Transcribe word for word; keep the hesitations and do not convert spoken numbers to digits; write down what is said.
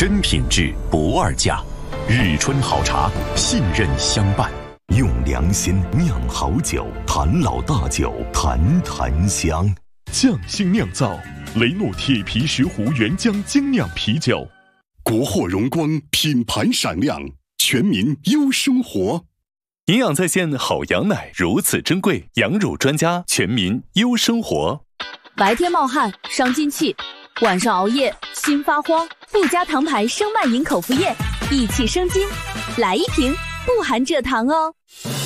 真品质不二价，日春好茶，信任相伴。 用良心酿好酒，坛老大酒，坛坛香。 匠心酿造，雷诺铁皮石斛原浆精酿啤酒。 国货荣光，品牌闪亮，全民优生活。 营养在线好羊奶如此珍贵，羊乳专家全民优生活。 白天冒汗伤津气，晚上熬夜心发慌，不加糖牌生脉饮口服液益气生津，来一瓶不含蔗糖哦。